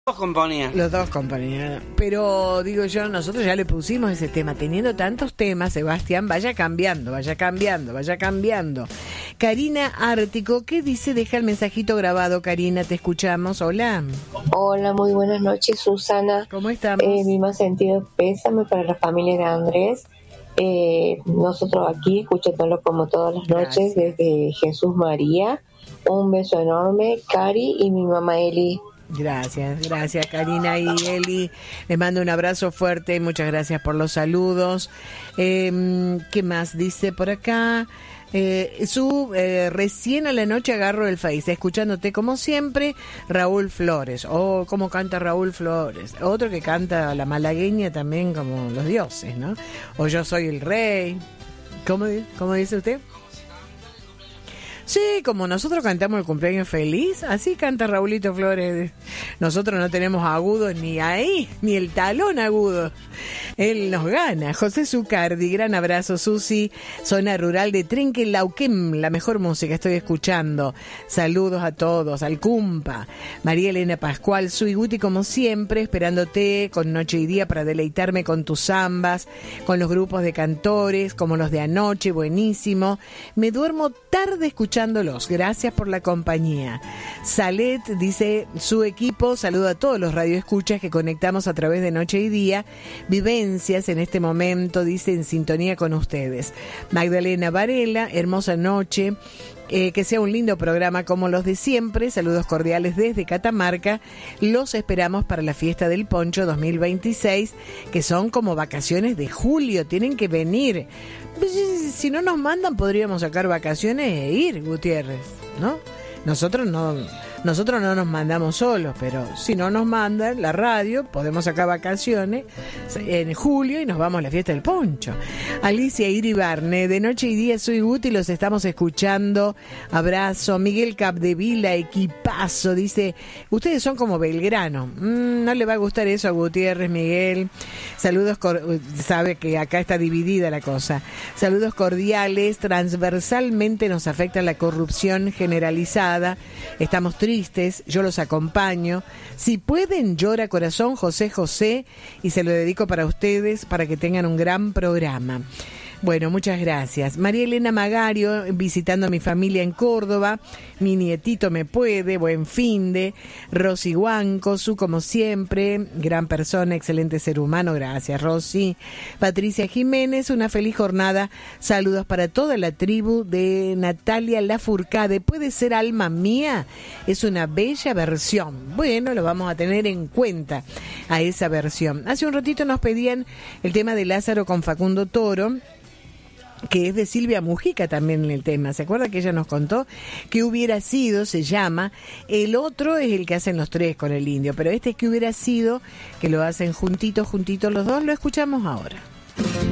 Los dos componían. Pero digo yo, nosotros ya le pusimos ese tema. Teniendo tantos temas, Sebastián, vaya cambiando. Karina Ártico, ¿qué dice? Deja el mensajito grabado, Karina, te escuchamos. Hola. Hola, muy buenas noches, Susana. ¿Cómo estamos? Mi más sentido pésame para la familia de Andrés. Nosotros aquí escuchándolo como todas las noches desde Jesús María. Un beso enorme, Cari y mi mamá Eli. Gracias Karina y Eli, les mando un abrazo fuerte, muchas gracias por los saludos. ¿Qué más dice por acá? Recién a la noche agarro el Face, escuchándote como siempre, Raúl Flores. Oh, cómo canta Raúl Flores. Otro que canta la malagueña también como los dioses, ¿no? O Yo soy el rey. ¿Cómo dice usted? Sí, como nosotros cantamos el cumpleaños feliz, así canta Raulito Flores. Nosotros no tenemos agudos ni ahí, ni el talón agudo. Él nos gana. José Zucardi, gran abrazo. Susi, zona rural de Trenquelauquem, la mejor música estoy escuchando. Saludos a todos, al Cumpa. María Elena Pascual, Sui Guti, como siempre, esperándote con noche y día para deleitarme con tus zambas, con los grupos de cantores, como los de anoche, buenísimo. Me duermo tarde escuchándolos. Gracias por la compañía. Salet dice su equipo, saluda a todos los radioescuchas que conectamos a través de noche y día. Vivencias en este momento, dice, en sintonía con ustedes. Magdalena Varela, hermosa noche. Que sea un lindo programa como los de siempre. Saludos cordiales desde Catamarca. Los esperamos para la fiesta del Poncho 2026, que son como vacaciones de julio. Tienen que venir. Si no nos mandan, podríamos sacar vacaciones e ir, Gutiérrez, ¿no? Nosotros no nos mandamos solos, pero si no nos mandan la radio, podemos sacar vacaciones en julio y nos vamos a la fiesta del Poncho. Alicia Iribarne, de noche y día soy Guti, los estamos escuchando. Abrazo. Miguel Capdevila, equipazo, dice, ustedes son como Belgrano. No le va a gustar eso a Gutiérrez, Miguel. Saludos, sabe que acá está dividida la cosa. Saludos cordiales. Transversalmente nos afecta la corrupción generalizada. Estamos tristes, yo los acompaño. Si pueden, llora corazón, José José, y se lo dedico para ustedes, para que tengan un gran programa. Bueno, muchas gracias. María Elena Magario, visitando a mi familia en Córdoba. Mi nietito me puede, buen finde. Rosy Huanco, como siempre, gran persona, excelente ser humano, gracias Rosy. Patricia Jiménez, una feliz jornada. Saludos para toda la tribu de Natalia Lafourcade. ¿Puede ser alma mía? Es una bella versión. Bueno, lo vamos a tener en cuenta a esa versión. Hace un ratito nos pedían el tema de Lázaro con Facundo Toro, que es de Silvia Mujica también en el tema. ¿Se acuerda que ella nos contó que hubiera sido? Se llama. El otro es el que hacen los tres con el indio, pero este es que hubiera sido, que lo hacen juntitos los dos. Lo escuchamos ahora.